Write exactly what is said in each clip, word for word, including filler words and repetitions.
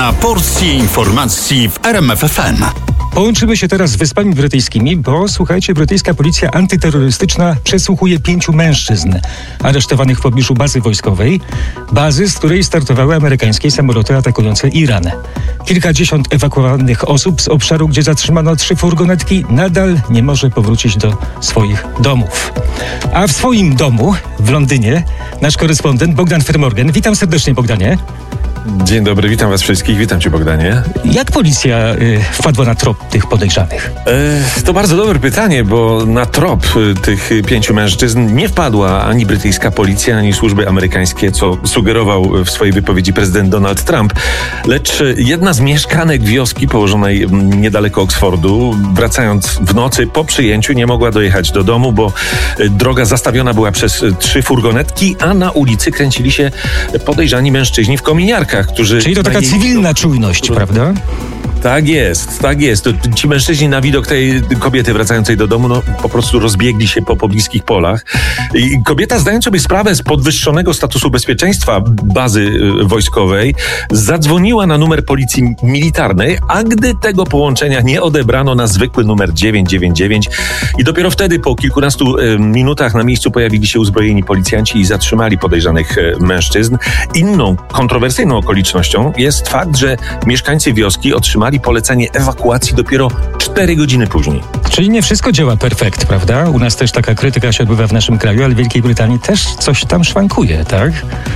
na porcję informacji w R M F F M. Połączymy się teraz z Wyspami Brytyjskimi, bo słuchajcie, brytyjska policja antyterrorystyczna przesłuchuje pięciu mężczyzn aresztowanych w pobliżu bazy wojskowej, bazy, z której startowały amerykańskie samoloty atakujące Iran. Kilkadziesiąt ewakuowanych osób z obszaru, gdzie zatrzymano trzy furgonetki, nadal nie może powrócić do swoich domów. A w swoim domu w Londynie nasz korespondent Bogdan Fermorgan. Witam serdecznie, Bogdanie. Dzień dobry, witam was wszystkich, witam cię, Bogdanie. Jak policja y, wpadła na trop tych podejrzanych? E, to bardzo dobre pytanie, bo na trop y, tych pięciu mężczyzn nie wpadła ani brytyjska policja, ani służby amerykańskie, co sugerował w swojej wypowiedzi prezydent Donald Trump, lecz jedna z mieszkanek wioski położonej niedaleko Oksfordu, wracając w nocy po przyjęciu, nie mogła dojechać do domu, bo droga zastawiona była przez trzy furgonetki, a na ulicy kręcili się podejrzani mężczyźni w kominiarkach. Którzy Czyli to taka jej... cywilna czujność, prawda? Tak jest, tak jest. Ci mężczyźni na widok tej kobiety wracającej do domu, no po prostu rozbiegli się po pobliskich polach. I kobieta, zdając sobie sprawę z podwyższonego statusu bezpieczeństwa bazy wojskowej, zadzwoniła na numer policji militarnej, a gdy tego połączenia nie odebrano, na zwykły numer dziewięć dziewięć dziewięć i dopiero wtedy po kilkunastu minutach na miejscu pojawili się uzbrojeni policjanci i zatrzymali podejrzanych mężczyzn. Inną kontrowersyjną okolicznością jest fakt, że mieszkańcy wioski otrzymali polecenie ewakuacji dopiero cztery godziny później. Czyli nie wszystko działa perfekt, prawda? U nas też taka krytyka się odbywa w naszym kraju, ale w Wielkiej Brytanii też coś tam szwankuje, tak?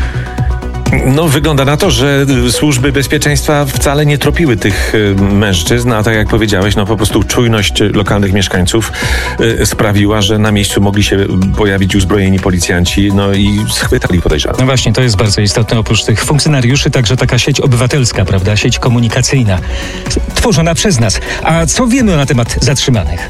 No, wygląda na to, że służby bezpieczeństwa wcale nie tropiły tych mężczyzn, a tak jak powiedziałeś, no po prostu czujność lokalnych mieszkańców y, sprawiła, że na miejscu mogli się pojawić uzbrojeni policjanci, no i schwytali podejrzanych. No właśnie, to jest bardzo istotne. Oprócz tych funkcjonariuszy także taka sieć obywatelska, prawda? Sieć komunikacyjna, tworzona przez nas. A co wiemy na temat zatrzymanych?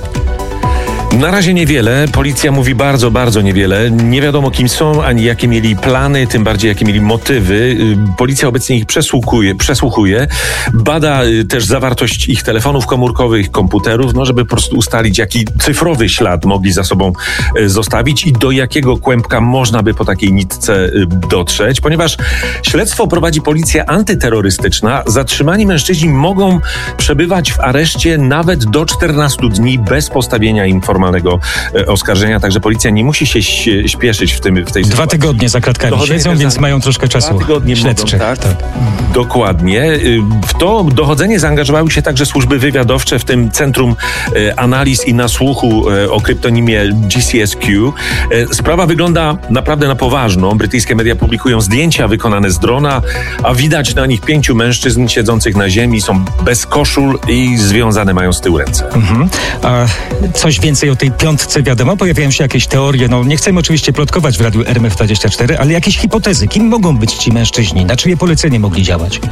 Na razie niewiele. Policja mówi bardzo, bardzo niewiele. Nie wiadomo, kim są, ani jakie mieli plany, tym bardziej jakie mieli motywy. Policja obecnie ich przesłuchuje, przesłuchuje. Bada też zawartość ich telefonów komórkowych, komputerów, no żeby po prostu ustalić, jaki cyfrowy ślad mogli za sobą zostawić i do jakiego kłębka można by po takiej nitce dotrzeć. Ponieważ śledztwo prowadzi policja antyterrorystyczna, zatrzymani mężczyźni mogą przebywać w areszcie nawet do czternastu dni bez postawienia im formalnego oskarżenia, także policja nie musi się śpieszyć w, tym, w tej sytuacji. Dwa tygodnie za klatkami Dochodzenie siedzą, więc za... mają troszkę czasu. Dwa tygodnie śledczych. Mogą, tak, tak. Dokładnie. W to dochodzenie zaangażowały się także służby wywiadowcze, w tym Centrum Analiz i Nasłuchu o kryptonimie G C S Q. Sprawa wygląda naprawdę na poważną. Brytyjskie media publikują zdjęcia wykonane z drona, a widać na nich pięciu mężczyzn siedzących na ziemi, są bez koszul i związane mają z tyłu ręce. Mhm. A coś więcej o tej piątce wiadomo? Pojawiają się jakieś teorie, no nie chcemy oczywiście plotkować w radiu R M F dwadzieścia cztery, ale jakieś hipotezy. Kim mogą być ci mężczyźni? Na czyje polecenie mogli działać?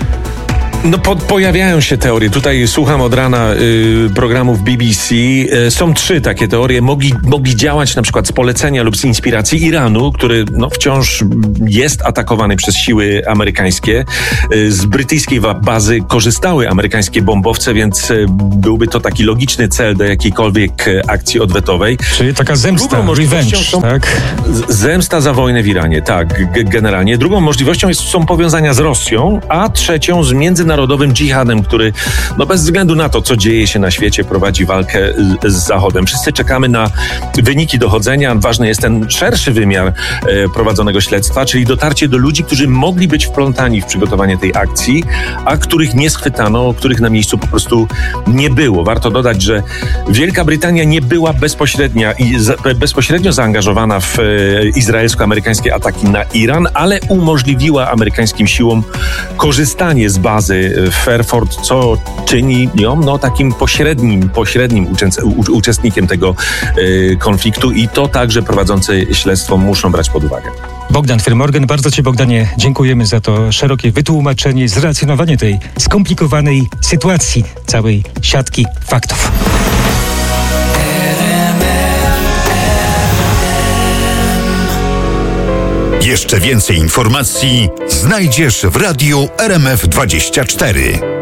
No po, pojawiają się teorie. Tutaj słucham od rana y, programów B B C. Y, są trzy takie teorie. Mogli, mogli działać na przykład z polecenia lub z inspiracji Iranu, który no, wciąż jest atakowany przez siły amerykańskie. Y, z brytyjskiej bazy korzystały amerykańskie bombowce, więc y, byłby to taki logiczny cel do jakiejkolwiek akcji odwetowej. Czyli taka zemsta, revenge, są, tak? Zemsta za wojnę w Iranie, tak, g- generalnie. Drugą możliwością jest, są powiązania z Rosją, a trzecią z międzynarodowym narodowym dżihadem, który no bez względu na to, co dzieje się na świecie, prowadzi walkę z Zachodem. Wszyscy czekamy na wyniki dochodzenia. Ważny jest ten szerszy wymiar e, prowadzonego śledztwa, czyli dotarcie do ludzi, którzy mogli być wplątani w przygotowanie tej akcji, a których nie schwytano, których na miejscu po prostu nie było. Warto dodać, że Wielka Brytania nie była bezpośrednia i za, bezpośrednio zaangażowana w e, izraelsko-amerykańskie ataki na Iran, ale umożliwiła amerykańskim siłom korzystanie z bazy w Fairford, co czyni ją no, takim pośrednim, pośrednim uczęs- u- uczestnikiem tego y, konfliktu i to także prowadzący śledztwo muszą brać pod uwagę. Bogdan Fermorgan, bardzo Ci, Bogdanie, dziękujemy za to szerokie wytłumaczenie, zrelacjonowanie tej skomplikowanej sytuacji, całej siatki faktów. Jeszcze więcej informacji znajdziesz w radiu R M F dwadzieścia cztery.